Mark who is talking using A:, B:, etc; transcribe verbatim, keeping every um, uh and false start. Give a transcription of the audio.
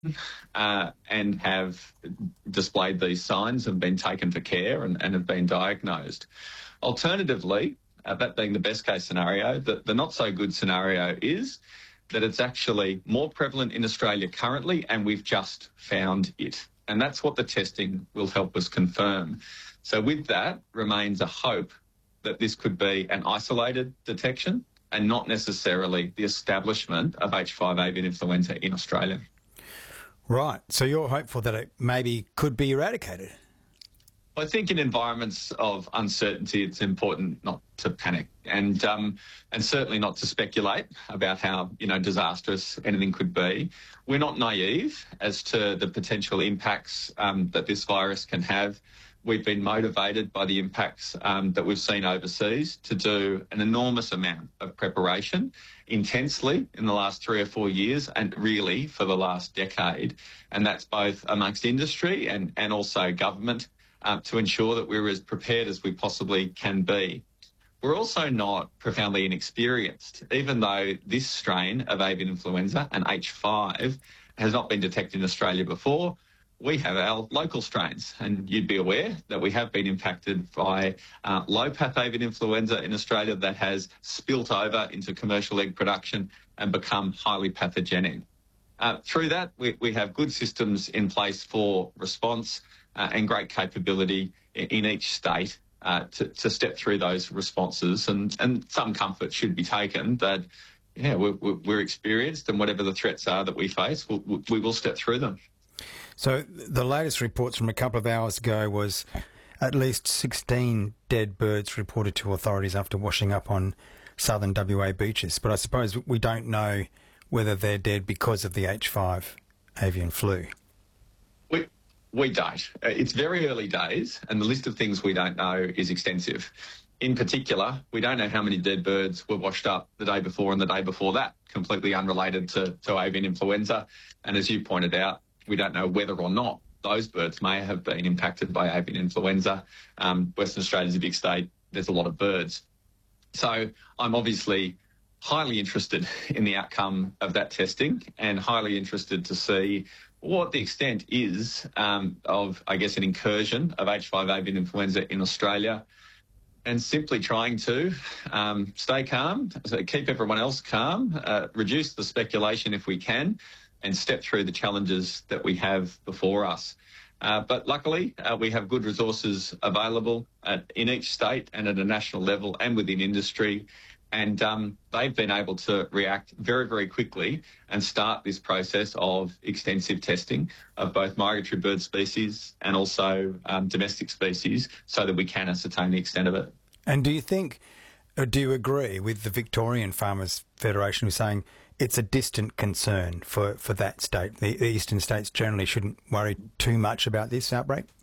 A: uh, and have displayed these signs and been taken for care and, and have been diagnosed. Alternatively, uh, that being the best case scenario, the, the not so good scenario is that it's actually more prevalent in Australia currently and we've just found it. And that's what the testing will help us confirm. So with that remains a hope that this could be an isolated detection and not necessarily the establishment of H five avian influenza in Australia.
B: Right. So you're hopeful that it maybe could be eradicated?
A: I think in environments of uncertainty, it's important not to panic and um, and certainly not to speculate about how, you know, disastrous anything could be. We're not naive as to the potential impacts um, that this virus can have. We've been motivated by the impacts um, that we've seen overseas to do an enormous amount of preparation intensely in the last three or four years and really for the last decade. And that's both amongst industry and, and also government uh, to ensure that we're as prepared as we possibly can be. We're also not profoundly inexperienced, even though this strain of avian influenza, an H five, has not been detected in Australia before. We have our local strains, and you'd be aware that we have been impacted by uh, low-path avian influenza in Australia that has spilt over into commercial egg production and become highly pathogenic. Uh, through that, we, we have good systems in place for response uh, and great capability in, in each state uh, to, to step through those responses, and, and some comfort should be taken that, yeah, we're, we're experienced, and whatever the threats are that we face, we'll, we will step through them.
B: So the latest reports from a couple of hours ago was at least sixteen dead birds reported to authorities after washing up on southern W A beaches. But I suppose we don't know whether they're dead because of the H five avian flu.
A: We, we don't. It's very early days, and the list of things we don't know is extensive. In particular, we don't know how many dead birds were washed up the day before and the day before that, completely unrelated to, to avian influenza. And as you pointed out, we don't know whether or not those birds may have been impacted by avian influenza. Um, Western Australia's a big state. There's a lot of birds. So I'm obviously highly interested in the outcome of that testing and highly interested to see what the extent is um, of, I guess, an incursion of H five avian influenza in Australia, and simply trying to um, stay calm, so keep everyone else calm, uh, reduce the speculation if we can, and step through the challenges that we have before us. Uh, but luckily, uh, we have good resources available at, in each state and at a national level and within industry. And um, they've been able to react very, very quickly and start this process of extensive testing of both migratory bird species and also um, domestic species so that we can ascertain the extent of it.
B: And do you think, or do you agree with the Victorian Farmers Federation who's saying it's a distant concern for, for that state? The, the eastern states generally shouldn't worry too much about this outbreak?